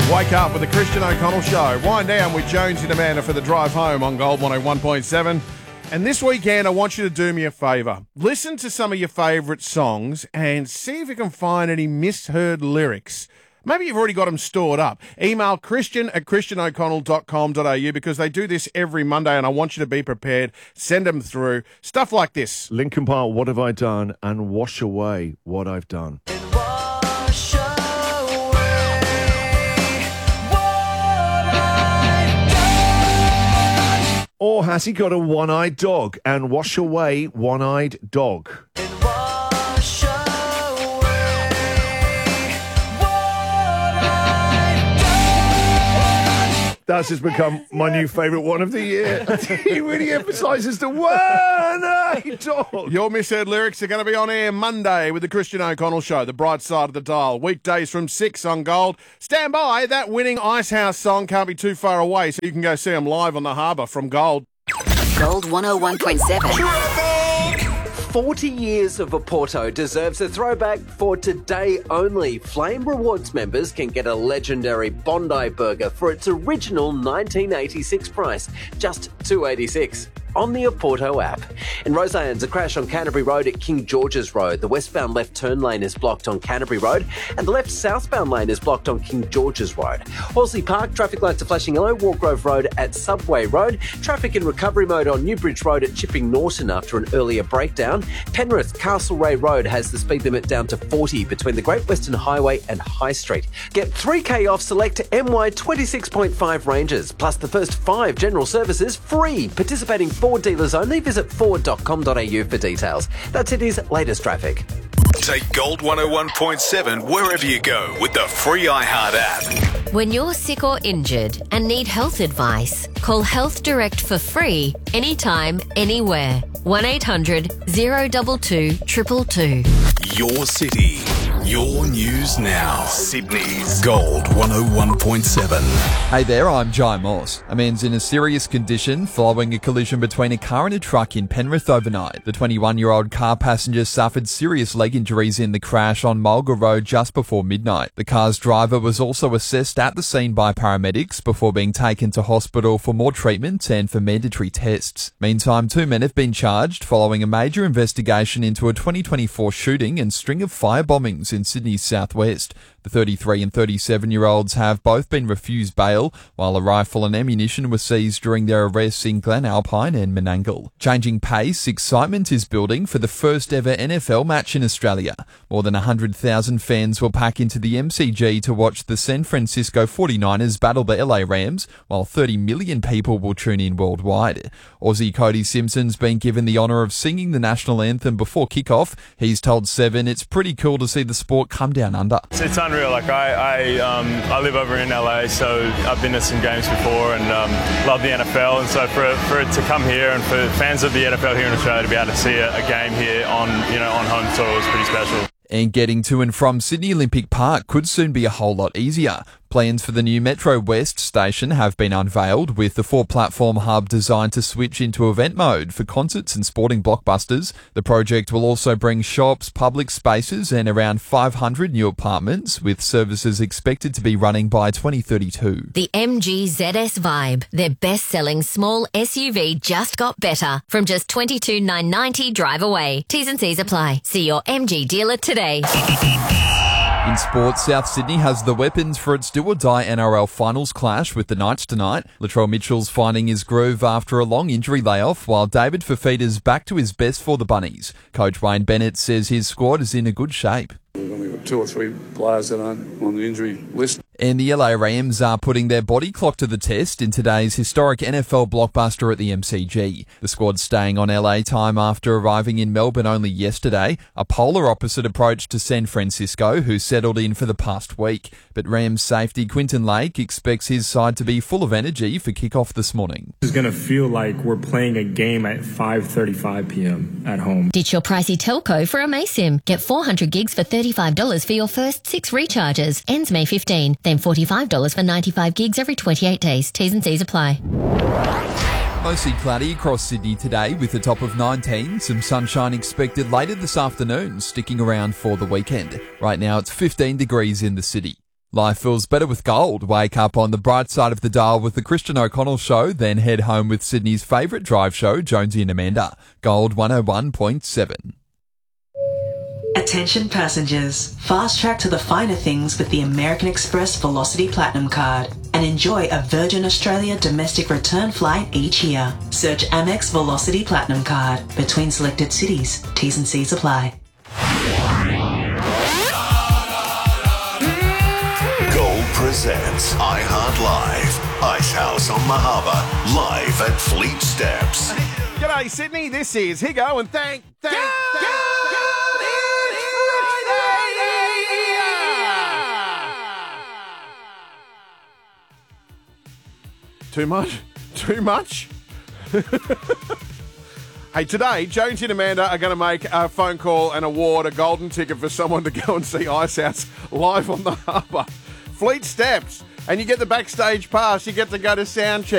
Wake up with the Christian O'Connell Show. Wind down with Jonesy and Amanda for the drive home on Gold 101.7. And this weekend, I want you to do me a favour. Listen to some of your favourite songs and see if you can find any misheard lyrics. Maybe you've already got them stored up. Email christian@christianoconnell.com.au because they do this every Monday and I want you to be prepared. Send them through. Stuff like this. Linkin Park, What Have I Done? And Wash Away What I've Done. Or has he got a one-eyed dog? And Wash Away One-Eyed Dog. That's just become my new favourite one of the year. He really emphasises the one-eyed dog. Your misheard lyrics are going to be on air Monday with the Christian O'Connell Show, the bright side of the dial. Weekdays from 6 on Gold. Stand by, that winning Icehouse song can't be too far away, so you can go see them live on the harbour from Gold. Gold 101.7. 40 years of Oporto deserves a throwback for today only. Flame Rewards members can get a legendary Bondi burger for its original 1986 price, just $2.86. On the Oporto app. In Roseanne's, a crash on Canterbury Road at King George's Road. The westbound left turn lane is blocked on Canterbury Road and the left southbound lane is blocked on King George's Road. Horsley Park, traffic lights are flashing yellow. Wargrove Road at Subway Road. Traffic in recovery mode on Newbridge Road at Chipping Norton after an earlier breakdown. Penrith, Castlereagh Road has the speed limit down to 40 between the Great Western Highway and High Street. Get 3K off select MY 26.5 ranges, plus the first 5 general services free. Participating Ford dealers only. Visit ford.com.au for details. That's City's latest traffic. Take Gold 101.7 wherever you go with the free iHeart app. When you're sick or injured and need health advice, call Health Direct for free, anytime, anywhere. 1-800-022 222. Your city, your news now. Sydney's Gold 101.7. Hey there, I'm Jai Moss. A man's in a serious condition following a collision between a car and a truck in Penrith overnight. The 21-year-old car passenger suffered serious leg injuries in the crash on Mulga Road just before midnight. The car's driver was also assessed at the scene by paramedics before being taken to hospital for more treatment and for mandatory tests. Meantime, 2 men have been charged following a major investigation into a 2024 shooting and string of fire bombings in Sydney's southwest. The 33 and 37-year-olds have both been refused bail, while a rifle and ammunition were seized during their arrests in Glen Alpine and Menangle. Changing pace, excitement is building for the first ever NFL match in Australia. More than 100,000 fans will pack into the MCG to watch the San Francisco 49ers battle the LA Rams, while 30 million people will tune in worldwide. Aussie Cody Simpson's been given the honour of singing the national anthem before kickoff. He's told Seven it's pretty cool to see the sport come down under. It's unreal. Like I live over in LA, so I've been to some games before and love the NFL. And so for it to come here and for fans of the NFL here in Australia to be able to see a game here on home soil is pretty special. And getting to and from Sydney Olympic Park could soon be a whole lot easier. Plans for the new Metro West station have been unveiled, with the 4-platform hub designed to switch into event mode for concerts and sporting blockbusters. The project will also bring shops, public spaces and around 500 new apartments, with services expected to be running by 2032. The MG ZS Vibe, their best-selling small SUV, just got better. From just $22,990 drive away. T's and C's apply. See your MG dealer today. In sports, South Sydney has the weapons for its do-or-die NRL finals clash with the Knights tonight. Latrell Mitchell's finding his groove after a long injury layoff, while David Fifita's back to his best for the Bunnies. Coach Wayne Bennett says his squad is in a good shape. We've only got 2 or 3 players that aren't on the injury list. And the LA Rams are putting their body clock to the test in today's historic NFL blockbuster at the MCG. The squad's staying on LA time after arriving in Melbourne only yesterday, a polar opposite approach to San Francisco, who settled in for the past week. But Rams safety Quinton Lake expects his side to be full of energy for kickoff this morning. It's going to feel like we're playing a game at 5:35 p.m. at home. Ditch your pricey telco for a Maysim. Get 400 gigs for $35 for your first 6 recharges. Ends May 15. Then $45 for 95 gigs every 28 days. T's and C's apply. Mostly cloudy across Sydney today with a top of 19. Some sunshine expected later this afternoon, sticking around for the weekend. Right now it's 15 degrees in the city. Life feels better with gold. Wake up on the bright side of the dial with the Christian O'Connell Show, then head home with Sydney's favourite drive show, Jonesy and Amanda. Gold 101.7. Attention passengers, fast track to the finer things with the American Express Velocity Platinum Card and enjoy a Virgin Australia domestic return flight each year. Search Amex Velocity Platinum Card between selected cities. T's and C's apply. Gold presents iHeart Live. Icehouse on Mahaba, live at Fleet Steps. G'day, Sydney. This is Higo and thank. Too much? Too much? Hey, today, Jonesy and Amanda are going to make a phone call and award a golden ticket for someone to go and see Icehouse live on the harbour. Fleet Steps. And you get the backstage pass. You get to go to sound check.